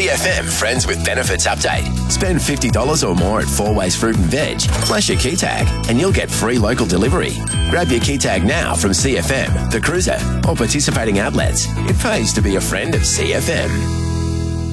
CFM Friends with Benefits update. Spend $50 or more at Four Ways Fruit and Veg, flash your key tag, and you'll get free local delivery. Grab your key tag now from CFM, The Cruiser, or participating outlets. It pays to be a friend of CFM.